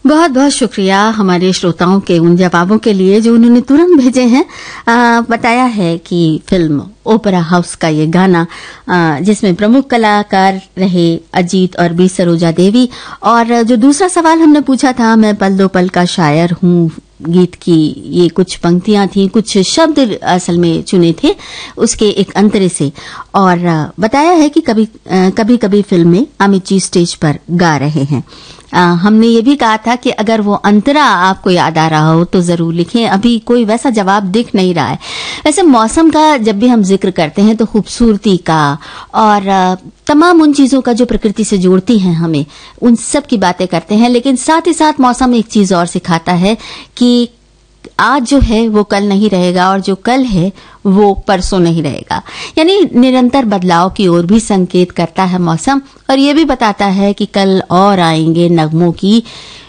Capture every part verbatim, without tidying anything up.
बहुत बहुत शुक्रिया हमारे श्रोताओं के उन जवाबों के लिए जो उन्होंने तुरंत भेजे हैं। आ, बताया है कि फिल्म ओपेरा हाउस का ये गाना आ, जिसमें प्रमुख कलाकार रहे अजीत और बी सरोजा देवी, और जो दूसरा सवाल हमने पूछा था, मैं पल दो पल का शायर हूँ गीत की ये कुछ पंक्तियां थी, कुछ शब्द असल में चुने थे उसके एक अंतरे से, और बताया है कि कभी कभी कभी फिल्म में अमित जी स्टेज पर गा रहे हैं। आ, हमने ये भी कहा था कि अगर वो अंतरा आपको याद आ रहा हो तो जरूर लिखें। अभी कोई वैसा जवाब दिख नहीं रहा है। वैसे मौसम का जब भी हम जिक्र करते हैं तो खूबसूरती का और तमाम उन चीजों का जो प्रकृति से जोड़ती हैं हमें, उन सब की बातें करते हैं, लेकिन साथ ही साथ मौसम एक चीज और सिखाता है कि आज जो है वो कल नहीं रहेगा और जो कल है वो परसों नहीं रहेगा। यानी निरंतर बदलाव की ओर भी संकेत करता है मौसम, और ये भी बताता है कि कल और आएंगे नगमों की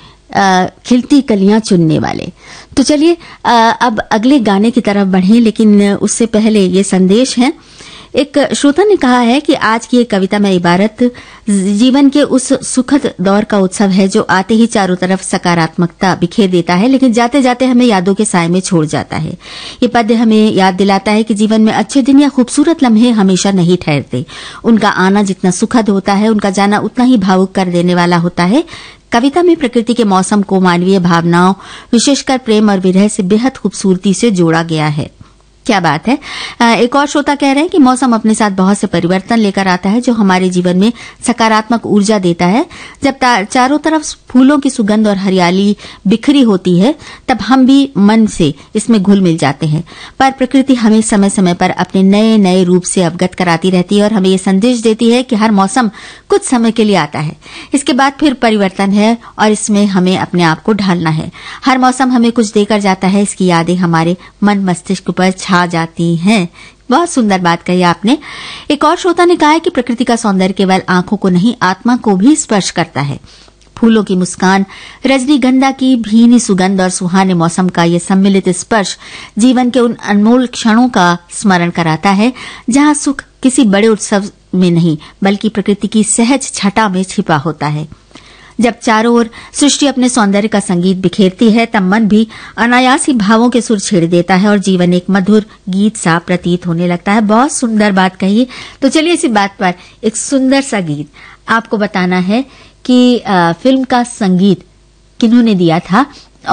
आ, खिलती कलियां चुनने वाले। तो चलिए अब अगले गाने की तरफ बढ़ें, लेकिन उससे पहले ये संदेश है। एक श्रोता ने कहा है कि आज की एक कविता में इबारत जीवन के उस सुखद दौर का उत्सव है जो आते ही चारों तरफ सकारात्मकता बिखेर देता है, लेकिन जाते जाते हमें यादों के साए में छोड़ जाता है। ये पद्य हमें याद दिलाता है कि जीवन में अच्छे दिन या खूबसूरत लम्हे हमेशा नहीं ठहरते। उनका आना जितना सुखद होता है, उनका जाना उतना ही भावुक कर देने वाला होता है। कविता में प्रकृति के मौसम को मानवीय भावनाओं, विशेषकर प्रेम और विरह से बेहद खूबसूरती से जोड़ा गया है। क्या बात है। एक और श्रोता कह रहे हैं कि मौसम अपने साथ बहुत से परिवर्तन लेकर आता है जो हमारे जीवन में सकारात्मक ऊर्जा देता है। जब चारों तरफ फूलों की सुगंध और हरियाली बिखरी होती है तब हम भी मन से इसमें घुल मिल जाते हैं, पर प्रकृति हमें समय समय पर अपने नए नए रूप से अवगत कराती रहती है और हमें ये संदेश देती है कि हर मौसम कुछ समय के लिए आता है, इसके बाद फिर परिवर्तन है और इसमें हमें अपने आप को ढालना है। हर मौसम हमें कुछ देकर जाता है, इसकी यादें हमारे मन मस्तिष्क पर छा जाती हैं। बहुत सुंदर बात कही आपने। एक और श्रोता ने कहा है कि प्रकृति का सौंदर्य केवल आंखों को नहीं, आत्मा को भी स्पर्श करता है। फूलों की मुस्कान, रजनीगंधा की भीनी सुगंध और सुहाने मौसम का ये सम्मिलित स्पर्श जीवन के उन अनमोल क्षणों का स्मरण कराता है जहां सुख किसी बड़े उत्सव में नहीं बल्कि प्रकृति की सहज छटा में छिपा होता है। जब चारों ओर सृष्टि अपने सौंदर्य का संगीत बिखेरती है तब मन भी अनायास ही भावों के सुर छेड़ देता है और जीवन एक मधुर गीत सा प्रतीत होने लगता है। बहुत सुंदर बात कही। तो चलिए इसी बात पर एक सुंदर सा गीत आपको बताना है कि आ, फिल्म का संगीत किन्होंने दिया था।